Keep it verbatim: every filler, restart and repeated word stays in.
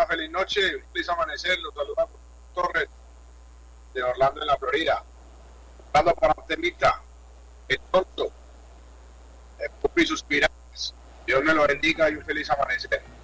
feliz noche, un feliz amanecer. Los saluda Torres de Orlando, en la Florida. Hablando para un temita, el tonto, el pupi suspirantes. Dios me lo bendiga y un feliz amanecer.